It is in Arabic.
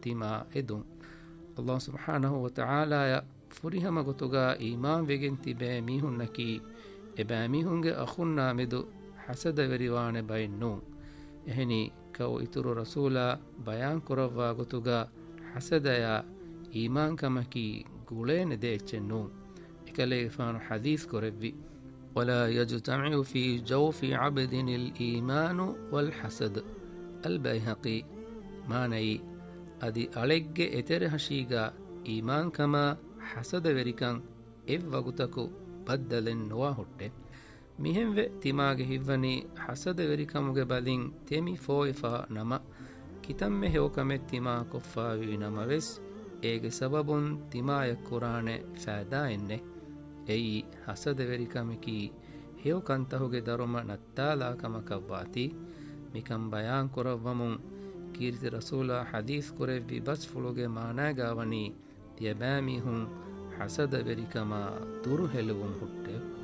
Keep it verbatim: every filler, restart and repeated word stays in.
tima edun Allah subhanahu wa ta'ala ya furihama gotuga iman vegen tibe mihunnaki eba mihunge akhunna medu hasada veriwane bayinnu ehni kaw ituru rasula bayan korawwa gotuga hasada ya iman kamaki gulene deechennu ekale fanu hadith korevvi ولا يجتمع في جوف عبد الإيمان والحسد البيهقي ماني أدي ألق إترهشيغا إيمان كما حسد وريكان إف وقتكو بدل نواهد مهم و تماغ هفني حسد وريكاموغ بدين تيمي فويفا نما كتم هوكم تما كفاوي نما وس إيغ سبب تما يكوران فادا إنه أي حسد وريكامكي هيو كانتهوغ دروما نتالا كما كواتي مكان بيان كورفمون كيرت رسولا حديث كورفي بس فلوغ مانا غاوني تيبامي هم حسد وريكما دور هلوون هوتة